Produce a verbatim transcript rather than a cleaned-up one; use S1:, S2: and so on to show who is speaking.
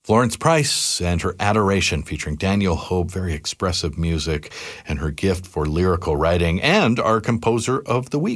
S1: Florence Price and her Adoration, featuring Daniel Hope, very expressive music, and her gift for lyrical writing, and our composer of the week.